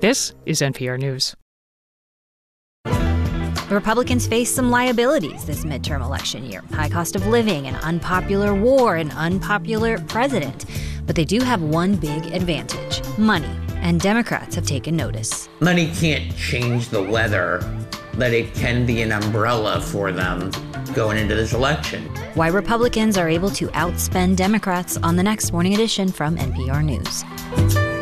This is NPR News. The Republicans face some liabilities this midterm election year. High cost of living, an unpopular war, an unpopular president. But they do have one big advantage: money. And Democrats have taken notice. Money can't change the weather, but it can be an umbrella for them going into this election. Why Republicans are able to outspend Democrats on the next Morning Edition from NPR News.